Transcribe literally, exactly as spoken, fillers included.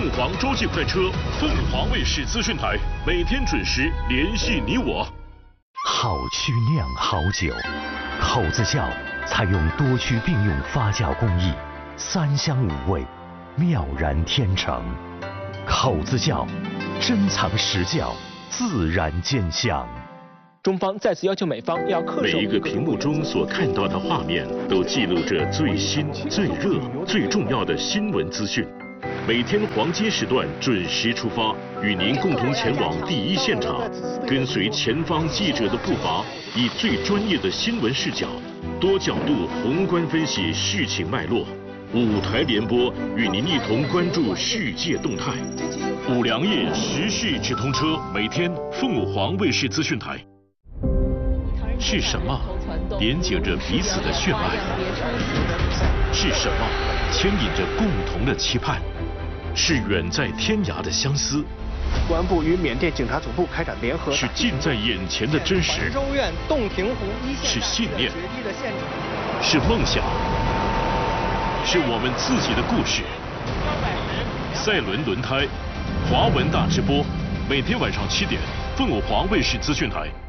凤凰洲际快车，凤凰卫视资讯台，每天准时联系你我。 好曲酿好酒，口子窖采用多曲并用发酵工艺，三香五味，妙然天成。口子窖，珍藏实窖，自然兼香。 中方再次要求美方要恪守每一个屏幕中所看到的画面，都记录着最新、最热、最重要的新闻资讯。每天黄金时段准时出发，与您共同前往第一现场，跟随前方记者的步伐，以最专业的新闻视角，多角度宏观分析事情脉络。五台联播与您一同关注世界动态。五粮液时事直通车，每天凤凰卫视资讯台。是什么连接着彼此的血脉？是什么牵引着共同的期盼？是远在天涯的相思。 公安部与缅甸警察总部开展联合。 是近在眼前的真实。 州院洞庭湖一线。 是信念。是梦想。是我们自己的故事。赛伦轮胎，华文大直播，每天晚上七点，凤凰卫视资讯台。